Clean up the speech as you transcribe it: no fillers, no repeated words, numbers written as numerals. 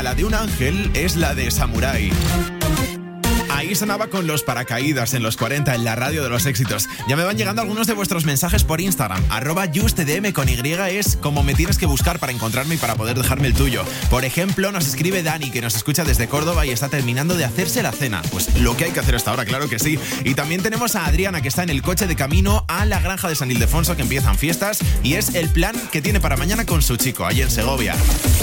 la de un ángel es la de Samurai. Ahí sonaba con los paracaídas en los 40 en la radio de los éxitos. Ya me van llegando algunos de vuestros mensajes por Instagram. @justdm con Y es como me tienes que buscar para encontrarme y para poder dejarme el tuyo. Por ejemplo, nos escribe Dani, que nos escucha desde Córdoba y está terminando de hacerse la cena. Pues lo que hay que hacer hasta ahora, claro que sí. Y también tenemos a Adriana, que está en el coche de camino a la granja de San Ildefonso, que empiezan fiestas. Y es el plan que tiene para mañana con su chico, allí en Segovia.